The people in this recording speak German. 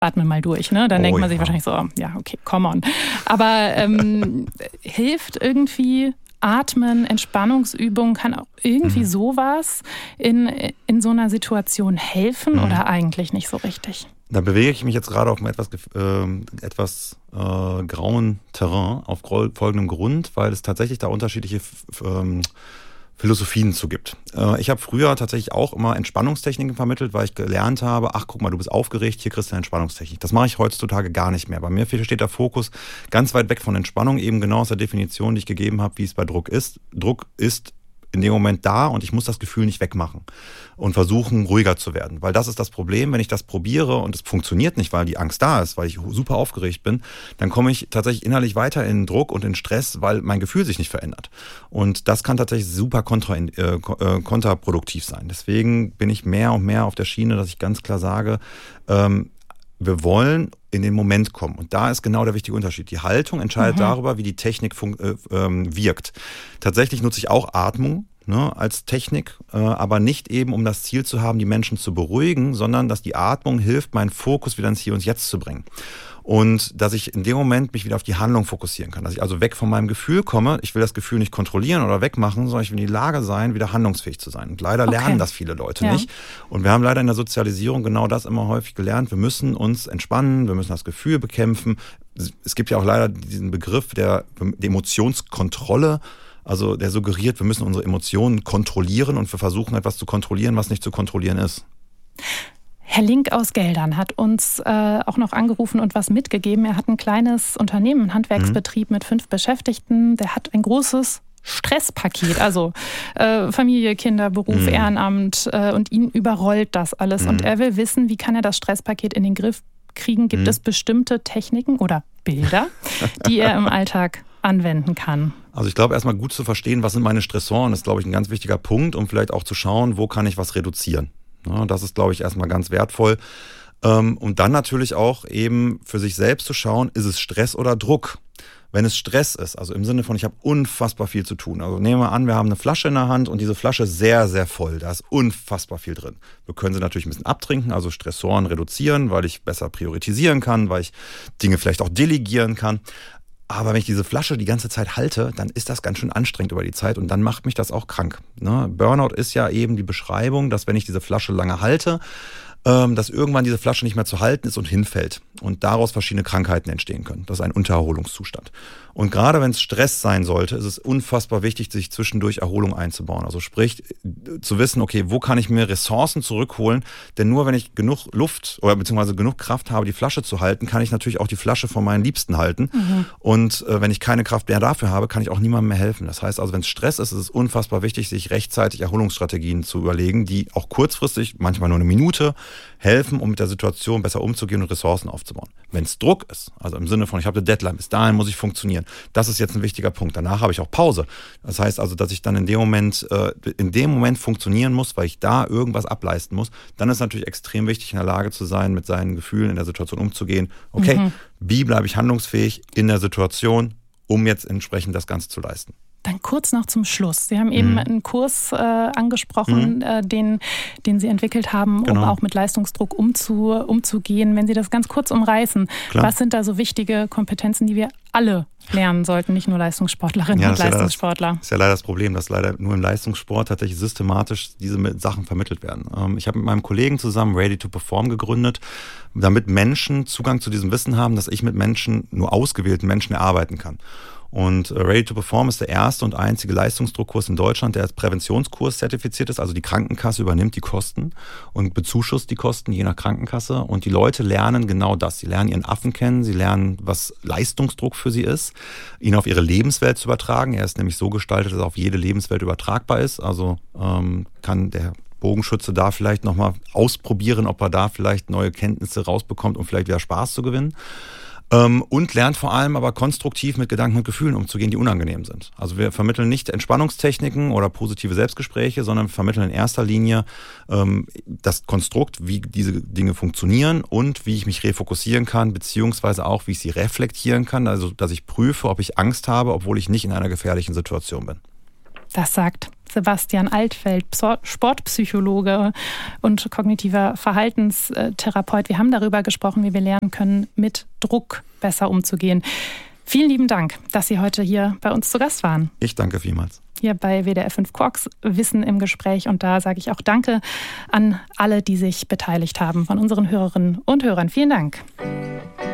atme mal durch, ne? Dann denkt man sich wahrscheinlich so, ja, okay, come on. Aber hilft irgendwie Atmen, Entspannungsübungen, kann auch irgendwie sowas in so einer Situation helfen oder eigentlich nicht so richtig? Da bewege ich mich jetzt gerade auf einem etwas grauen Terrain auf folgendem Grund, weil es tatsächlich da unterschiedliche Philosophien zu gibt. Ich habe früher tatsächlich auch immer Entspannungstechniken vermittelt, weil ich gelernt habe, ach guck mal, du bist aufgeregt, hier kriegst du eine Entspannungstechnik. Das mache ich heutzutage gar nicht mehr. Bei mir steht der Fokus ganz weit weg von Entspannung, eben genau aus der Definition, die ich gegeben habe, wie es bei Druck ist. Druck ist in dem Moment da und ich muss das Gefühl nicht wegmachen und versuchen, ruhiger zu werden. Weil das ist das Problem, wenn ich das probiere und es funktioniert nicht, weil die Angst da ist, weil ich super aufgeregt bin, dann komme ich tatsächlich innerlich weiter in Druck und in Stress, weil mein Gefühl sich nicht verändert. Und das kann tatsächlich super kontraproduktiv sein. Deswegen bin ich mehr und mehr auf der Schiene, dass ich ganz klar sage, wir wollen in den Moment kommen. Und da ist genau der wichtige Unterschied. Die Haltung entscheidet darüber, wie die Technik wirkt. Tatsächlich nutze ich auch Atmung als Technik, aber nicht eben, um das Ziel zu haben, die Menschen zu beruhigen, sondern dass die Atmung hilft, meinen Fokus wieder ins Hier und Jetzt zu bringen. Und dass ich in dem Moment mich wieder auf die Handlung fokussieren kann. Dass ich also weg von meinem Gefühl komme. Ich will das Gefühl nicht kontrollieren oder wegmachen, sondern ich will in die Lage sein, wieder handlungsfähig zu sein. Und leider lernen das viele Leute nicht. Und wir haben leider in der Sozialisierung genau das immer häufig gelernt. Wir müssen uns entspannen, wir müssen das Gefühl bekämpfen. Es gibt ja auch leider diesen Begriff der Emotionskontrolle. Also der suggeriert, wir müssen unsere Emotionen kontrollieren und wir versuchen etwas zu kontrollieren, was nicht zu kontrollieren ist. Herr Link aus Geldern hat uns auch noch angerufen und was mitgegeben. Er hat ein kleines Unternehmen, einen Handwerksbetrieb mit 5 Beschäftigten. Der hat ein großes Stresspaket, also Familie, Kinder, Beruf, Ehrenamt und ihn überrollt das alles. Und er will wissen, wie kann er das Stresspaket in den Griff kriegen? Gibt es bestimmte Techniken oder Bilder, die er im Alltag anwenden kann? Also ich glaube, erstmal gut zu verstehen, was sind meine Stressoren, ist, glaube ich, ein ganz wichtiger Punkt, um vielleicht auch zu schauen, wo kann ich was reduzieren. Ja, das ist, glaube ich, erstmal ganz wertvoll. Und dann natürlich auch eben für sich selbst zu schauen, ist es Stress oder Druck? Wenn es Stress ist, also im Sinne von, ich habe unfassbar viel zu tun. Also nehmen wir an, wir haben eine Flasche in der Hand und diese Flasche ist sehr, sehr voll. Da ist unfassbar viel drin. Wir können sie natürlich ein bisschen abtrinken, also Stressoren reduzieren, weil ich besser priorisieren kann, weil ich Dinge vielleicht auch delegieren kann. Aber wenn ich diese Flasche die ganze Zeit halte, dann ist das ganz schön anstrengend über die Zeit und dann macht mich das auch krank. Burnout ist ja eben die Beschreibung, dass wenn ich diese Flasche lange halte, dass irgendwann diese Flasche nicht mehr zu halten ist und hinfällt und daraus verschiedene Krankheiten entstehen können. Das ist ein Untererholungszustand. Und gerade wenn es Stress sein sollte, ist es unfassbar wichtig, sich zwischendurch Erholung einzubauen. Also sprich, zu wissen, okay, wo kann ich mir Ressourcen zurückholen? Denn nur wenn ich genug Luft oder beziehungsweise genug Kraft habe, die Flasche zu halten, kann ich natürlich auch die Flasche von meinen Liebsten halten. Und wenn ich keine Kraft mehr dafür habe, kann ich auch niemandem mehr helfen. Das heißt also, wenn es Stress ist, ist es unfassbar wichtig, sich rechtzeitig Erholungsstrategien zu überlegen, die auch kurzfristig, manchmal nur eine Minute, helfen, um mit der Situation besser umzugehen und Ressourcen aufzubauen. Wenn es Druck ist, also im Sinne von, ich habe eine Deadline, bis dahin muss ich funktionieren, das ist jetzt ein wichtiger Punkt. Danach habe ich auch Pause. Das heißt also, dass ich dann in dem Moment funktionieren muss, weil ich da irgendwas ableisten muss. Dann ist natürlich extrem wichtig, in der Lage zu sein, mit seinen Gefühlen in der Situation umzugehen. Okay, wie bleibe ich handlungsfähig in der Situation, um jetzt entsprechend das Ganze zu leisten? Dann kurz noch zum Schluss. Sie haben eben einen Kurs angesprochen, den Sie entwickelt haben, um auch mit Leistungsdruck umzugehen. Wenn Sie das ganz kurz umreißen, was sind da so wichtige Kompetenzen, die wir alle lernen sollten, nicht nur Leistungssportlerinnen und Leistungssportler? Das ist ja leider das Problem, dass leider nur im Leistungssport tatsächlich systematisch diese Sachen vermittelt werden. Ich habe mit meinem Kollegen zusammen Ready to Perform gegründet, damit Menschen Zugang zu diesem Wissen haben, dass ich mit Menschen, nur ausgewählten Menschen, erarbeiten kann. Und Ready to Perform ist der erste und einzige Leistungsdruckkurs in Deutschland, der als Präventionskurs zertifiziert ist. Also die Krankenkasse übernimmt die Kosten und bezuschusst die Kosten je nach Krankenkasse. Und die Leute lernen genau das. Sie lernen ihren Affen kennen, sie lernen, was Leistungsdruck für sie ist, ihn auf ihre Lebenswelt zu übertragen. Er ist nämlich so gestaltet, dass er auf jede Lebenswelt übertragbar ist. Also kann der Bogenschütze da vielleicht nochmal ausprobieren, ob er da vielleicht neue Kenntnisse rausbekommt, um vielleicht wieder Spaß zu gewinnen. Und lernt vor allem aber konstruktiv mit Gedanken und Gefühlen umzugehen, die unangenehm sind. Also wir vermitteln nicht Entspannungstechniken oder positive Selbstgespräche, sondern wir vermitteln in erster Linie das Konstrukt, wie diese Dinge funktionieren und wie ich mich refokussieren kann, beziehungsweise auch, wie ich sie reflektieren kann. Also dass ich prüfe, ob ich Angst habe, obwohl ich nicht in einer gefährlichen Situation bin. Das sagt Sebastian Altfeld, Sportpsychologe und kognitiver Verhaltenstherapeut. Wir haben darüber gesprochen, wie wir lernen können, mit Druck besser umzugehen. Vielen lieben Dank, dass Sie heute hier bei uns zu Gast waren. Ich danke vielmals. Hier bei WDR 5 Quarks Wissen im Gespräch. Und da sage ich auch Danke an alle, die sich beteiligt haben, von unseren Hörerinnen und Hörern. Vielen Dank.